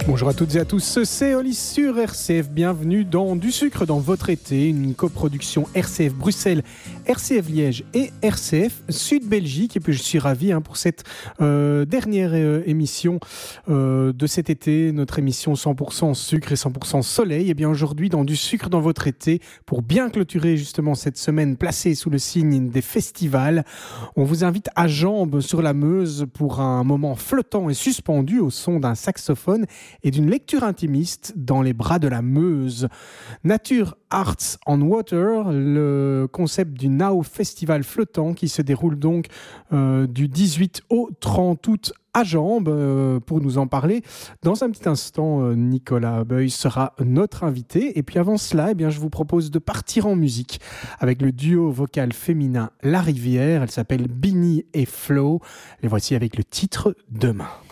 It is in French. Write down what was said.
Bonjour à toutes et à tous, c'est Oli sur RCF. Bienvenue dans Du Sucre dans votre été, une coproduction RCF Bruxelles, RCF Liège et RCF Sud Belgique. Et puis je suis ravi pour cette dernière émission de cet été, notre émission 100% sucre et 100% soleil. Et bien aujourd'hui dans Du Sucre dans votre été, pour bien clôturer justement cette semaine placée sous le signe des festivals, on vous invite à Jambes sur la Meuse pour un moment flottant et suspendu au son d'un saxophone et d'une lecture intimiste dans les bras de la Meuse. Nature Arts on Water, le concept du Now Festival flottant qui se déroule donc du 18 au 30 août à Jambes. Pour nous en parler, dans un petit instant, Nicolas Beuys sera notre invité. Et puis avant cela, je vous propose de partir en musique avec le duo vocal féminin La Rivière. Elle s'appelle Bini et Flo. Les voici avec le titre Demain.